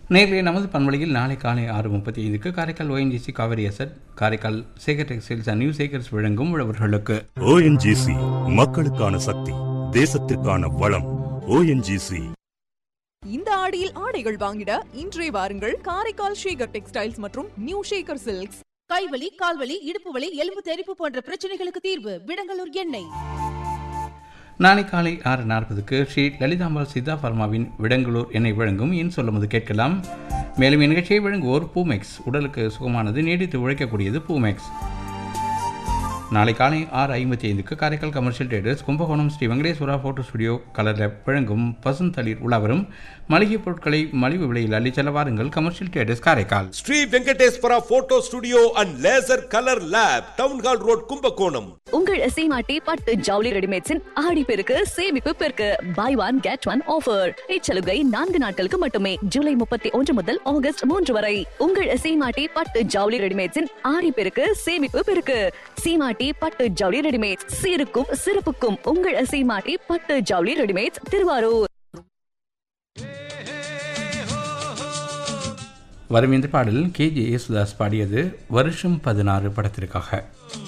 நேரிலே நமது பண்பலையில் நாளை காலை 6:35 Karaikal ONGC Kaveri asset, Karaikal Sekar textiles and new Sekar's வழங்கும் உழவர்களுக்கு. ஓஎன்ஜிசி மக்களுக்கான சக்தி, தேசத்திற்கான வளம். ஓஎன்ஜிசி. இந்த ஆடியில் ஆடைகள் வாங்கிட இன்றே வாருங்கள் காரைக்கால் சேகர் டெக்ஸ்டைல்ஸ் மற்றும் நியூ சேகர் சில்க்ஸ். கைவலி, கால்வலி, இடுப்பு வலி, எலும்பு தெறிப்பு போன்ற பிரச்சனைகளுக்கு தீர்வு விடங்கலூர் எண்ணெய். நாளை காலை 6:40 ஸ்ரீ லலிதாம்பாள் சித்தா பர்மாவின் விடங்கலூர் எண்ணெய் வழங்கும் இன் சொல்லும்போது கேட்கலாம். மேலும் இந்நிகழ்ச்சியை வழங்குவோர் பூமெக்ஸ், உடலுக்கு சுகமானது, நீடித்து உழைக்கக்கூடியது பூமெக்ஸ். நாளை காலை 6:55 Karaikal commercial traders Kumbakonam Sri Venkateswara photo studio colour lab வழங்கும் பசுந்தளிர் உலாவரும் மளிகை பொருட்களை மலிவு விலையில் அள்ளி செல்ல வாருங்கள். Commercial traders Karaikal. Sri Venkateswara photo studio and laser colour lab, town hall road, Kumbakonam. உங்கள் சீமாட்டி பட்டு ஜவுளி ரெடிமேட்ஸின் ஆடி பெருக்கு சேமிப்பு பெருக்கு by one get one offer. இச்சலுகை 4 நாட்களுக்கு மட்டுமே, ஜூலை 31 முதல் ஆகஸ்ட் 3 வரை. உங்கள் சீமாட்டி பட்டு ஜவுளி ரெடிமேட்ஸின் ஆடி பெருக்கு சேமிப்பு பெருக்கு. சீமாட்டி பட்டு ஜவுளி ரெடிமேட்ஸ், சீருக்கும் சிறப்புக்கும் உங்கள் சீமாட்டி பட்டு ஜவுளி ரெடிமேட்ஸ், திருவாரூர். வரும் இந்த பாடல் KJ யேசுதாஸ் பாடியது வருஷம் 16 படத்திற்காக.